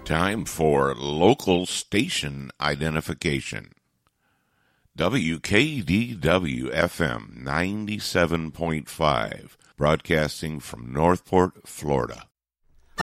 Time for local station identification. WKDW-FM 97.5, broadcasting from Northport, Florida.